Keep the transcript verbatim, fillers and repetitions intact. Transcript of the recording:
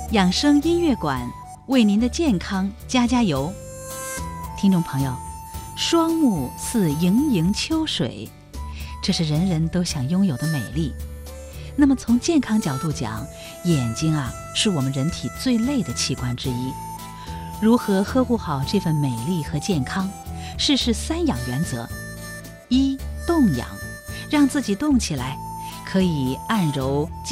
养生音乐馆为您的健康加加油。听众朋友，双目似盈盈秋水，这是人人都想拥有的美丽。那么从健康角度讲，眼睛啊是我们人体最累的器官之一。如何呵护好这份美丽和健康？试试三养原则：一、动养，让自己动起来，可以按揉